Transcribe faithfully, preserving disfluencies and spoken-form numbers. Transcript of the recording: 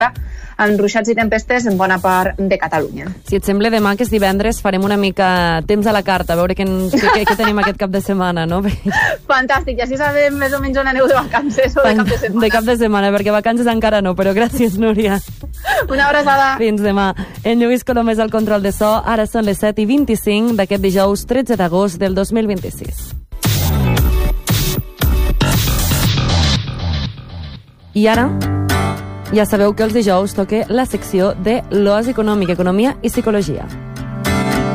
amb ruixats i tempestes en bona part de Catalunya. Si et sembla, demà, que és divendres, farem una mica temps a la carta, a veure què, què, què tenim aquest cap de setmana, no? Fantàstic, i així sabem més o menys on aneu de vacances o de cap de setmana. De cap de setmana, perquè vacances encara no, però gràcies, Núria. Una abraçada. Fins demà. En Lluís Colom és el control de so, ara són les set i vint-i-cinc d'aquest dijous tretze d'agost del dos mil vint-i-sis. I ara, ja sabeu que els dijous toca la secció de l'Oasi Econòmic, Economia i Psicologia.